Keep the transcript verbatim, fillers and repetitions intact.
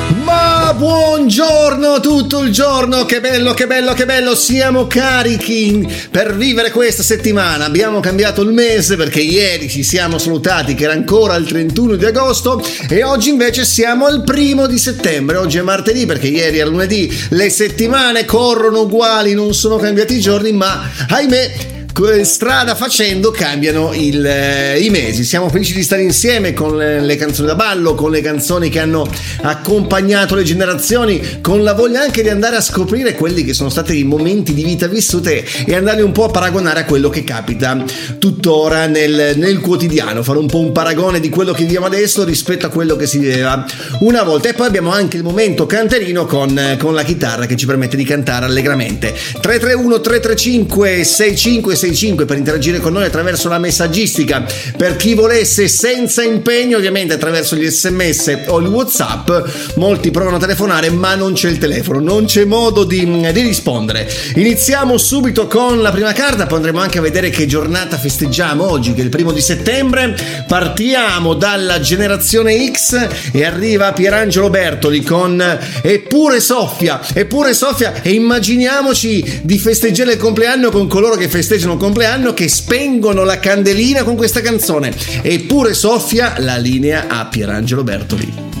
Ma buongiorno tutto il giorno, che bello, che bello, che bello, siamo carichi per vivere questa settimana. Abbiamo cambiato il mese perché ieri ci siamo salutati che era ancora il trentuno di agosto e oggi invece siamo al primo di settembre. Oggi è martedì perché ieri era lunedì. Le settimane corrono uguali, non sono cambiati i giorni, ma ahimè, strada facendo cambiano il, eh, i mesi. Siamo felici di stare insieme con le, le canzoni da ballo, con le canzoni che hanno accompagnato le generazioni, con la voglia anche di andare a scoprire quelli che sono stati i momenti di vita vissute e andarli un po' a paragonare a quello che capita tuttora nel, nel quotidiano, fare un po' un paragone di quello che viviamo adesso rispetto a quello che si viveva una volta. E poi abbiamo anche il momento canterino con, con la chitarra che ci permette di cantare allegramente. Tre tre uno tre tre cinque sei cinque sei cinque per interagire con noi attraverso la messaggistica, per chi volesse senza impegno ovviamente attraverso gli sms o il WhatsApp. Molti provano a telefonare ma non c'è il telefono, non c'è modo di, di rispondere. Iniziamo subito con la prima carta, poi andremo anche a vedere che giornata festeggiamo oggi, che è il primo di settembre. Partiamo dalla generazione X e arriva Pierangelo Bertoli con Eppure Soffia, Eppure Soffia, e immaginiamoci di festeggiare il compleanno con coloro che festeggiano il compleanno, che spengono la candelina con questa canzone. Eppure Soffia, la linea a Pierangelo Bertoli.